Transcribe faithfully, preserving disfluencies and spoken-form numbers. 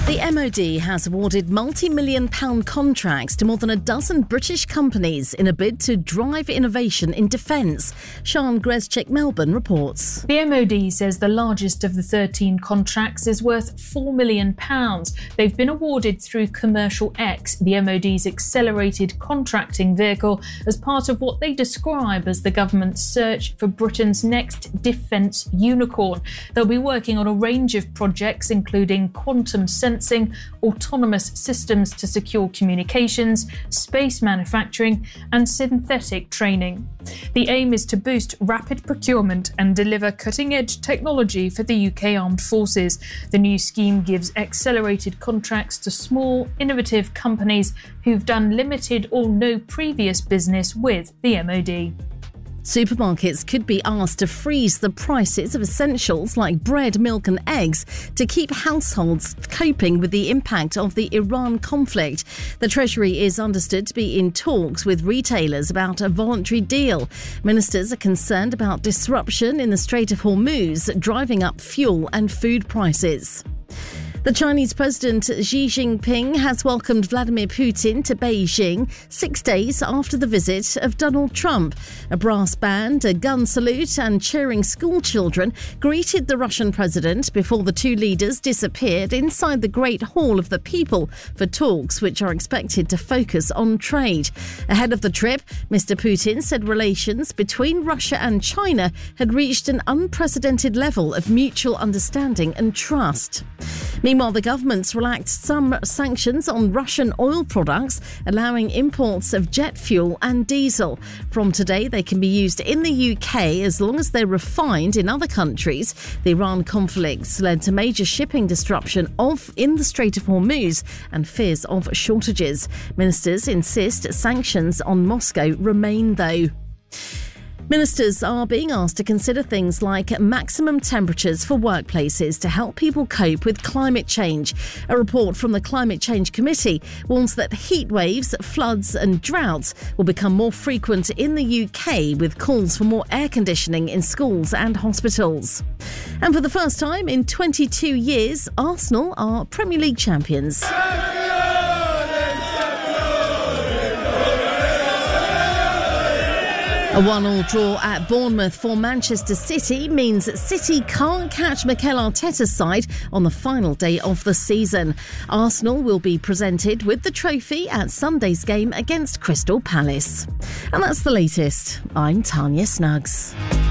The M O D has awarded multi-million pound contracts to more than a dozen British companies in a bid to drive innovation in defence. Sian Grezczyk, Melbourne, reports. The M O D says the largest of the thirteen contracts is worth four million pounds. They've been awarded through Commercial X, the M O D's accelerated contracting vehicle, as part of what they describe as the government's search for Britain's next defence unicorn. They'll be working on a range of projects, including quantum sensing, autonomous systems to secure communications, space manufacturing and synthetic training. The aim is to boost rapid procurement and deliver cutting-edge technology for the U K Armed Forces. The new scheme gives accelerated contracts to small, innovative companies who've done limited or no previous business with the M O D. Supermarkets could be asked to freeze the prices of essentials like bread, milk and eggs to keep households coping with the impact of the Iran conflict. The Treasury is understood to be in talks with retailers about a voluntary deal. Ministers are concerned about disruption in the Strait of Hormuz, driving up fuel and food prices. The Chinese President Xi Jinping has welcomed Vladimir Putin to Beijing six days after the visit of Donald Trump. A brass band, a gun salute and cheering school children greeted the Russian president before the two leaders disappeared inside the Great Hall of the People for talks which are expected to focus on trade. Ahead of the trip, Mister Putin said relations between Russia and China had reached an unprecedented level of mutual understanding and trust. Meanwhile, the government's relaxed some sanctions on Russian oil products, allowing imports of jet fuel and diesel. From today, they can be used in the U K as long as they're refined in other countries. The Iran conflicts led to major shipping disruption of in the Strait of Hormuz and fears of shortages. Ministers insist sanctions on Moscow remain, though. Ministers are being asked to consider things like maximum temperatures for workplaces to help people cope with climate change. A report from the Climate Change Committee warns that heat waves, floods and droughts will become more frequent in the U K, with calls for more air conditioning in schools and hospitals. And for the first time in twenty-two years, Arsenal are Premier League champions. A one-all draw at Bournemouth for Manchester City means City can't catch Mikel Arteta's side on the final day of the season. Arsenal will be presented with the trophy at Sunday's game against Crystal Palace. And that's the latest. I'm Tanya Snuggs.